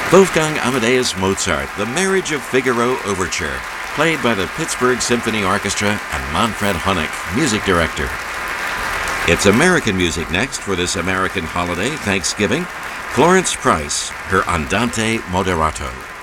Wolfgang Amadeus Mozart, The Marriage of Figaro Overture, played by the Pittsburgh Symphony Orchestra and Manfred Honeck, music director. It's American music next for this American holiday, Thanksgiving. Florence Price, her Andante Moderato.